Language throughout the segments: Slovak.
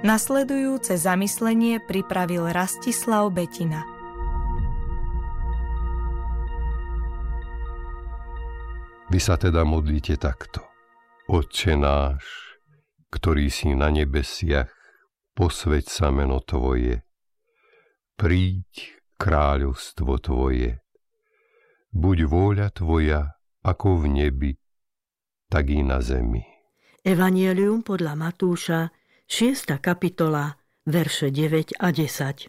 Nasledujúce zamyslenie pripravil Rastislav Betina. Vy sa teda modlíte takto. Otče náš, ktorý si na nebesiach, posväť sa meno Tvoje. Príď kráľovstvo Tvoje. Buď vôľa Tvoja, ako v nebi, tak i na zemi. Evanjelium podľa Matúša, 6. kapitola, verše 9 a 10.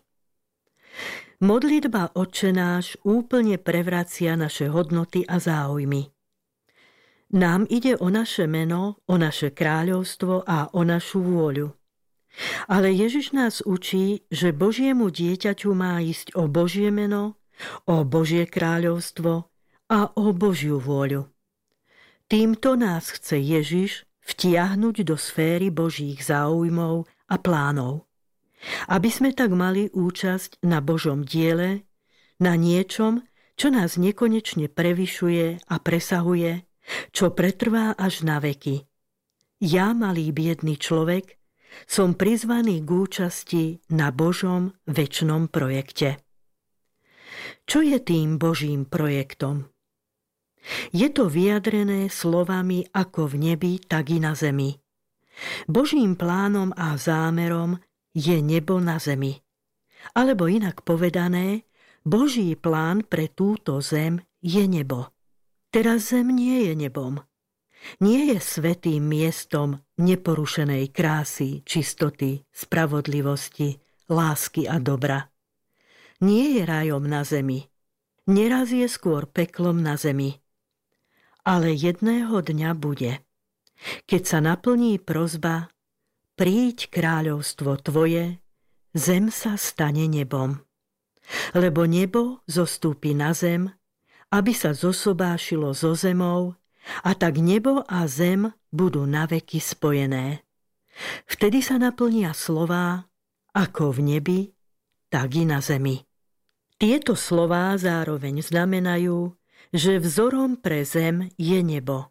Modlitba Otče náš úplne prevracia naše hodnoty a záujmy. Nám ide o naše meno, o naše kráľovstvo a o našu vôľu. Ale Ježiš nás učí, že Božiemu dieťaťu má ísť o Božie meno, o Božie kráľovstvo a o Božiu vôľu. Týmto nás chce Ježiš vtiahnuť do sféry Božích záujmov a plánov. Aby sme tak mali účasť na Božom diele, na niečom, čo nás nekonečne prevyšuje a presahuje, čo pretrvá až na veky. Ja, malý biedný človek, som prizvaný k účasti na Božom večnom projekte. Čo je tým Božím projektom? Je to vyjadrené slovami ako v nebi, tak i na zemi. Božím plánom a zámerom je nebo na zemi. Alebo inak povedané, Boží plán pre túto zem je nebo. Teraz zem nie je nebom. Nie je svätým miestom neporušenej krásy, čistoty, spravodlivosti, lásky a dobra. Nie je rajom na zemi. Neraz je skôr peklom na zemi. Ale jedného dňa bude, keď sa naplní prosba: príď kráľovstvo Tvoje, zem sa stane nebom. Lebo nebo zostúpi na zem, aby sa zosobášilo so zemou, a tak nebo a zem budú naveky spojené. Vtedy sa naplnia slová ako v nebi, tak i na zemi. Tieto slová zároveň znamenajú, že vzorom pre zem je nebo.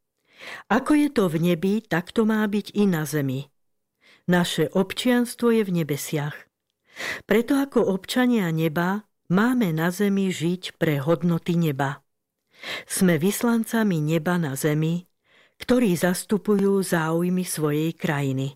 Ako je to v nebi, tak to má byť i na zemi. Naše občianstvo je v nebesiach. Preto ako občania neba máme na zemi žiť pre hodnoty neba. Sme vyslancami neba na zemi, ktorí zastupujú záujmy svojej krajiny.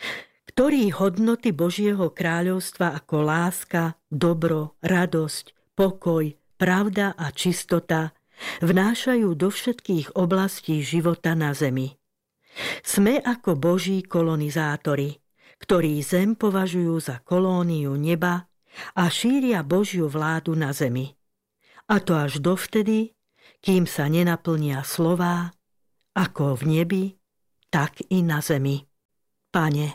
Ktorí hodnoty Božieho kráľovstva ako láska, dobro, radosť, pokoj, pravda a čistota vnášajú do všetkých oblastí života na zemi. Sme ako Boží kolonizátori, ktorí zem považujú za kolóniu neba a šíria Božiu vládu na zemi. A to až dovtedy, kým sa nenaplnia slová ako v nebi, tak i na zemi. Pane,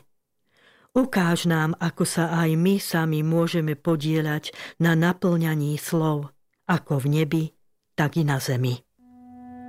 ukáž nám, ako sa aj my sami môžeme podieľať na naplňaní slov, ako v nebi, tak i na zemi.